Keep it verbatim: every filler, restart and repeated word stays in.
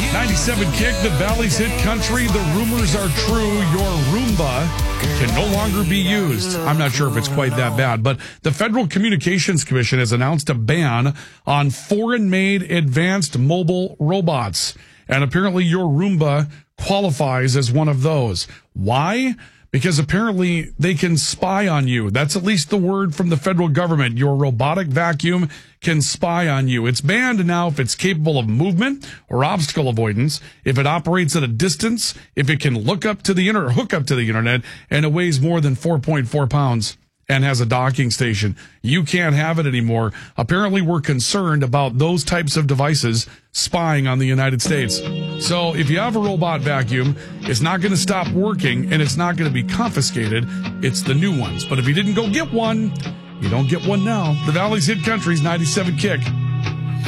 ninety-seven Kick, the Valley's hit country. The rumors are true. Your Roomba can no longer be used. I'm not sure if it's quite that bad, but the Federal Communications Commission has announced a ban on foreign-made advanced mobile robots. And apparently your Roomba qualifies as one of those. Why? Because apparently they can spy on you. That's at least the word from the federal government. Your robotic vacuum can spy on you. It's banned now if it's capable of movement or obstacle avoidance, if it operates at a distance, if it can look up to the internet, hook up to the internet, and it weighs more than four point four pounds and has a docking station. You can't have it anymore. Apparently we're concerned about those types of devices spying on the United States. So if you have a robot vacuum, it's not going to stop working and it's not going to be confiscated. It's the new ones. But if you didn't go get one, you don't get one now. The Valley's hit country's ninety-seven Kick.